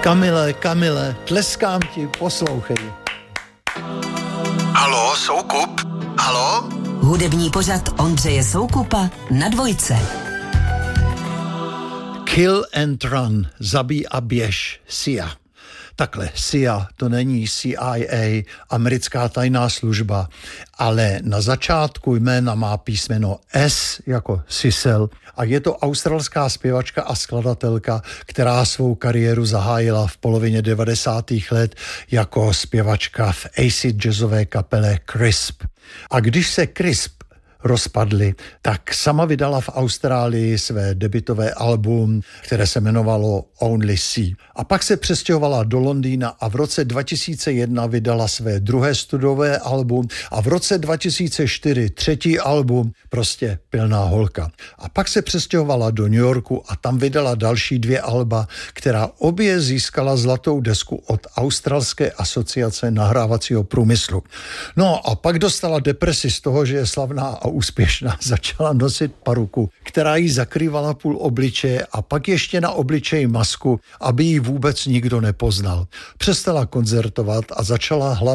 Kamile, tleskám ti, poslouchej. Haló, Soukup? Haló? Hudební pořad Ondřeje Soukupa na Dvojce. Kill and Run, zabij a běž, CIA. Takhle, CIA to není CIA, americká tajná služba, ale na začátku jména má písmeno S jako Sissel a je to australská zpěvačka a skladatelka, která svou kariéru zahájila v polovině 90. let jako zpěvačka v acid jazzové kapele Crisp. A když se Crisp rozpadli, tak sama vydala v Austrálii své debutové album, které se jmenovalo Only Sea. A pak se přestěhovala do Londýna a v roce 2001 vydala své druhé studiové album a v roce 2004 třetí album, prostě pilná holka. A pak se přestěhovala do New Yorku a tam vydala další 2 alba, která obě získala zlatou desku od Australské asociace nahrávacího průmyslu. No a pak dostala depresi z toho, že je slavná a úspěšná, začala nosit paruku, která jí zakrývala půl obličeje a pak ještě na obličeji masku, aby ji vůbec nikdo nepoznal. Přestala koncertovat a začala hlavně